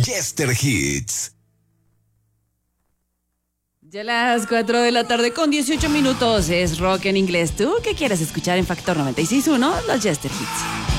Jester Hits. Ya las 4 de la tarde con 18 minutos es rock en inglés. ¿Tú qué quieres escuchar en Factor 96.1? Los Jester Hits.